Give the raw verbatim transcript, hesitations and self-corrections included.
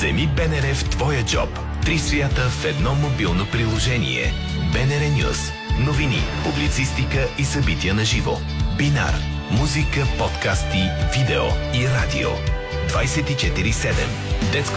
Вземи БНР в твоя джоб. Три свята в едно мобилно приложение. БНР Нюз. Новини, публицистика и събития на живо. Бинар. Музика, подкасти, видео и радио. двайсет и четири седем. Детско